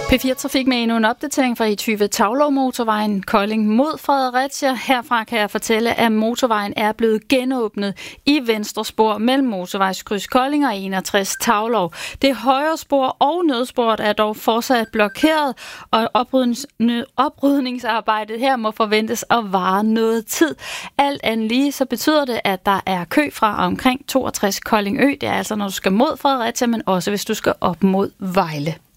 P4 Trafik med endnu en opdatering fra E20 Taulov-motorvejen Kolding mod Fredericia. Herfra kan jeg fortælle, at motorvejen er blevet genåbnet i venstre spor mellem motorvejskryds Kolding og 61 Taulov. Det højre spor og nødsporet er dog fortsat blokeret, og oprydningsarbejdet her må forventes at vare noget tid. Alt andet lige, så betyder det, at der er kø fra omkring 62 Koldingø. Det er altså, når du skal mod Fredericia, men også hvis du skal op mod Vejle.